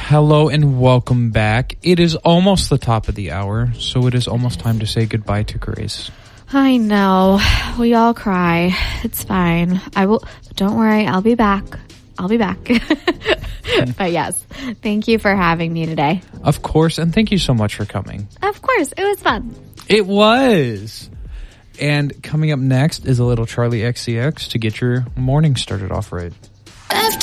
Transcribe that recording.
Hello and welcome back. It is almost the top of the hour, so it is almost time to say goodbye to Grace. I know. We all cry. It's fine. I will. Don't worry. I'll be back. But yes, thank you for having me today. Of course, and thank you so much for coming. Of course. It was fun. It was. And coming up next is a little Charlie XCX to get your morning started off right.